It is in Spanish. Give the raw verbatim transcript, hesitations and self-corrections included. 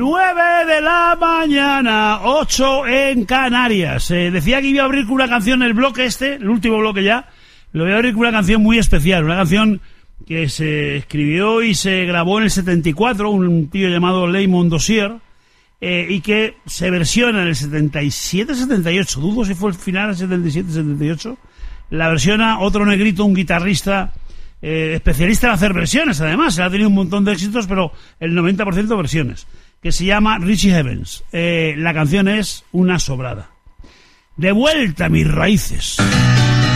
nueve de la mañana, ocho en Canarias. Eh, decía que iba a abrir con una canción en el bloque este, el último bloque ya. Lo voy a abrir con una canción muy especial, una canción que se escribió y se grabó en el setenta y cuatro, un tío llamado Lamont Dozier, eh, y que se versiona en el setenta y siete setenta y ocho, dudo si fue el final del setenta y siete setenta y ocho, la versiona otro negrito, un guitarrista eh, especialista en hacer versiones, además, él ha tenido un montón de éxitos, pero el noventa por ciento versiones, que se llama Richie Havens. Eh, la canción es Una sobrada. De vuelta a mis raíces.